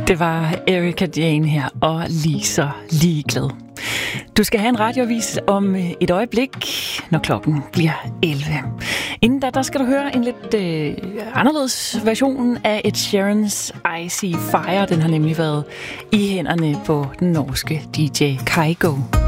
Det var Erika Jane her, og lige så ligeglad. Du skal have en radioavis om et øjeblik, når klokken bliver 11. Inden da, der skal du høre en lidt anderledes version af Ed Sheerans Icy Fire. Den har nemlig været i hænderne på den norske DJ Kygo.